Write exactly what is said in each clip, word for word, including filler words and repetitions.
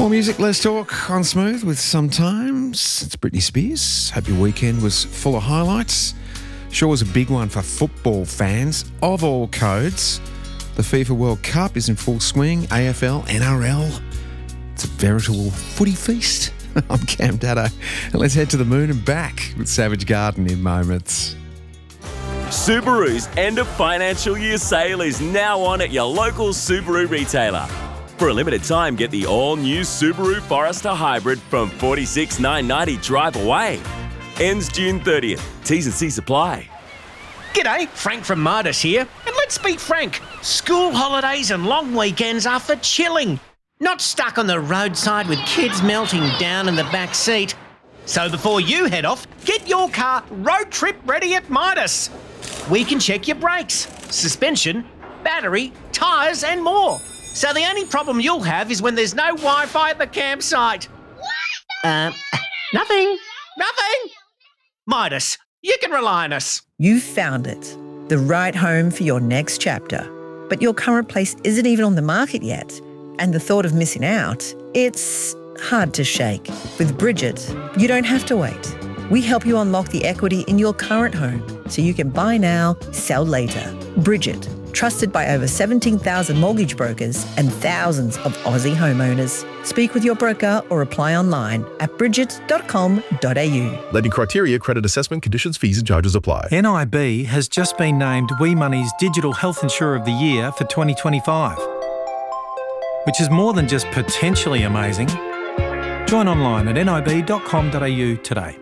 More music, let's talk on Smooth with Sometimes. It's Britney Spears. Hope your weekend was full of highlights. Sure was a big one for football fans of all codes. The FIFA World Cup is in full swing. A F L, N R L. It's a veritable footy feast. I'm Cam Daddo. And let's head to the moon and back with Savage Garden in moments. Subaru's end of financial year sale is now on at your local Subaru retailer. For a limited time, get the all-new Subaru Forester Hybrid from forty-six thousand nine hundred ninety dollars drive away. Ends June thirtieth. T's and C's apply. G'day, Frank from Midas here. And let's be frank, school holidays and long weekends are for chilling, not stuck on the roadside with kids melting down in the back seat. So before you head off, get your car road trip ready at Midas. We can check your brakes, suspension, battery, tyres and more. So the only problem you'll have is when there's no Wi-Fi at the campsite. What? Uh, nothing. Nothing. Midas, you can rely on us. You found it. The right home for your next chapter. But your current place isn't even on the market yet. And the thought of missing out, it's hard to shake. With Bridget, you don't have to wait. We help you unlock the equity in your current home so you can buy now, sell later. Bridget, trusted by over seventeen thousand mortgage brokers and thousands of Aussie homeowners. Speak with your broker or apply online at bridget dot com dot a u. Lending criteria, credit assessment, conditions, fees and charges apply. N I B has just been named We Money's Digital Health Insurer of the Year for twenty twenty-five, which is more than just potentially amazing. Join online at nib dot com dot a u today.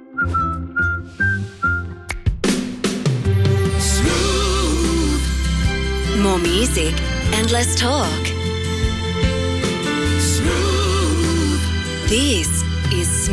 More music and less talk. Smooth. This is